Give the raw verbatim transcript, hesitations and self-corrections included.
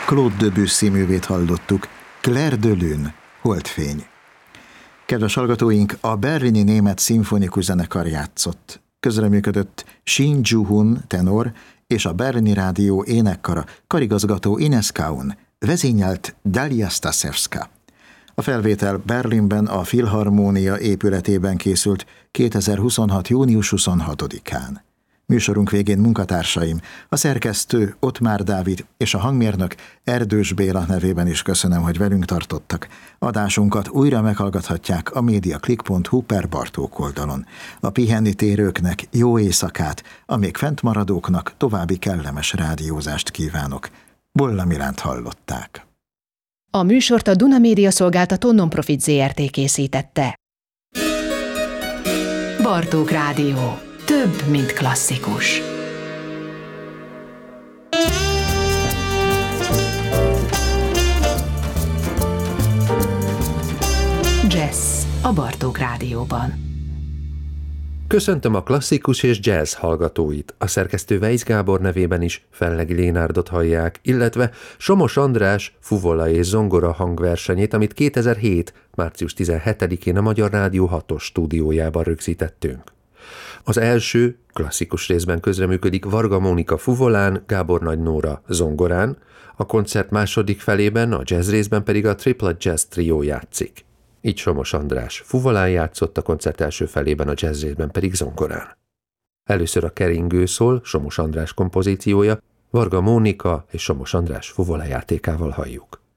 Claude Debussy művét hallottuk, Clair de Lune, Holdfény. Kedves hallgatóink, a berlini német szimfonikus zenekar játszott. Közreműködött Shin Ju-hun, tenor, és a Berlini Rádió énekkara, karigazgató Ines Kaun, vezényelt Dalia Stasevska. A felvétel Berlinben a Filharmónia épületében készült kétezer-huszonhat. június huszonhatodikán. Műsorunk végén munkatársaim, a szerkesztő Ottmár Dávid és a hangmérnök Erdős Béla nevében is köszönöm, hogy velünk tartottak. Adásunkat újra meghallgathatják a mediaclick pont hu per Bartók oldalon. A pihenni térőknek jó éjszakát, a még fentmaradóknak további kellemes rádiózást kívánok. Bolla Milánt hallották. A műsort a Duna Média Szolgáltató Non-Profit zé er té készítette. Bartók Rádió. Több, mint klasszikus. Jazz a Bartók Rádióban. Köszöntöm a klasszikus és jazz hallgatóit. A szerkesztő Weisz Gábor nevében is Fellegi Lénárdot hallják, illetve Somos András fuvola és zongora hangversenyét, amit kétezer-hét. március tizenhetedikén a Magyar Rádió hatos stúdiójában rögzítettünk. Az első, klasszikus részben közreműködik Varga Mónika fuvolán, Gábor Nagy Nóra zongorán, a koncert második felében, a jazz részben pedig a Triplet Jazz Trio játszik. Így Somos András fuvolán játszott, a koncert első felében, a jazz részben pedig zongorán. Először a keringő szól, Somos András kompozíciója, Varga Mónika és Somos András fuvola játékával halljuk.